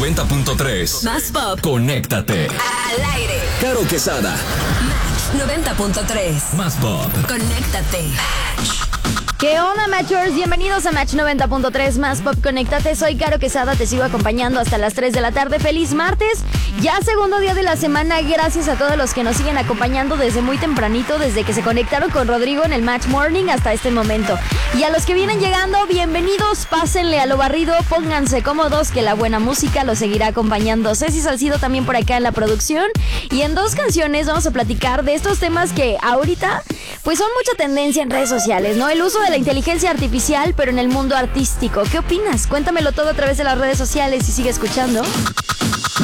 90.3. Más pop. Conéctate. Al aire. Caro Quesada. Match 90.3. Más pop. Conéctate. ¿Qué onda, Matchers? Bienvenidos a Match 90.3 Más Pop, conéctate. Soy Caro Quesada, te sigo acompañando hasta las 3 de la tarde. ¡Feliz martes! Ya segundo día de la semana. Gracias a todos los que nos siguen acompañando desde muy tempranito, desde que se conectaron con Rodrigo en el Match Morning hasta este momento. Y a los que vienen llegando, bienvenidos. Pásenle a lo barrido, pónganse cómodos, que la buena música los seguirá acompañando. Ceci Salcido también por acá en la producción. Y en 2 canciones vamos a platicar de estos temas que ahorita pues son mucha tendencia en redes sociales, ¿no? El uso de la inteligencia artificial, pero en el mundo artístico. ¿Qué opinas? Cuéntamelo todo a través de las redes sociales y sigue escuchando